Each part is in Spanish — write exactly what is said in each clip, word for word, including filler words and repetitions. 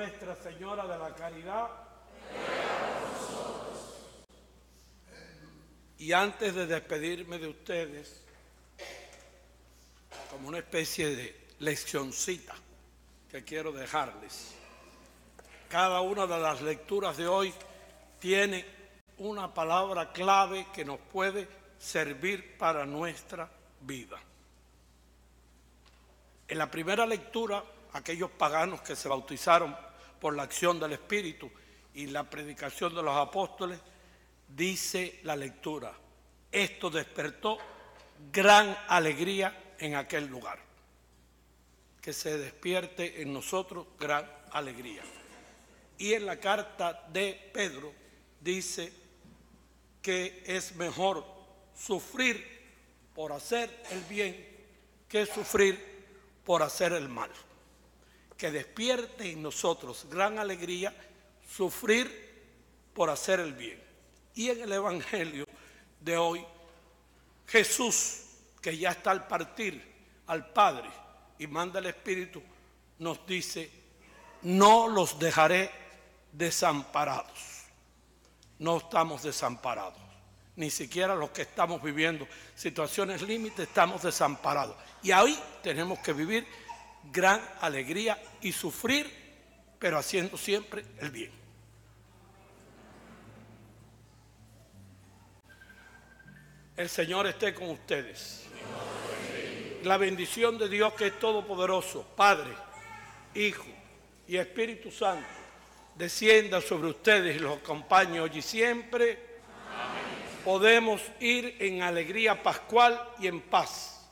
Nuestra Señora de la Caridad. Y antes de despedirme de ustedes, como una especie de leccioncita que quiero dejarles, cada una de las lecturas de hoy tiene una palabra clave que nos puede servir para nuestra vida. En la primera lectura, aquellos paganos que se bautizaron por la acción del Espíritu y la predicación de los apóstoles, dice la lectura: esto despertó gran alegría en aquel lugar. Que se despierte en nosotros gran alegría. Y en la carta de Pedro dice que es mejor sufrir por hacer el bien que sufrir por hacer el mal. Que despierte en nosotros gran alegría sufrir por hacer el bien. Y en el Evangelio de hoy, Jesús, que ya está al partir al Padre y manda el Espíritu, nos dice: no los dejaré desamparados. No estamos desamparados, ni siquiera los que estamos viviendo situaciones límites estamos desamparados. Y ahí tenemos que vivir gran alegría y sufrir, pero haciendo siempre el bien. El Señor esté con ustedes. La bendición de Dios, que es todopoderoso, Padre, Hijo y Espíritu Santo, descienda sobre ustedes y los acompañe hoy y siempre. Amén. Podemos ir en alegría pascual y en paz.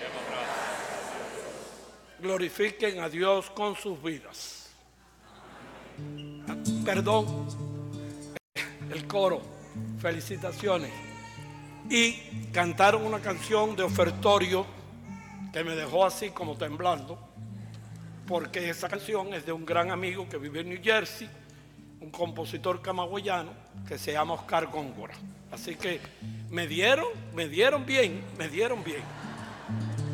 Glorifiquen a Dios con sus vidas. Perdón, el coro, felicitaciones. Y cantaron una canción de ofertorio que me dejó así como temblando, porque esa canción es de un gran amigo que vive en New Jersey, un compositor camagüeyano que se llama Oscar Góngora. Así que me dieron, me dieron bien, me dieron bien.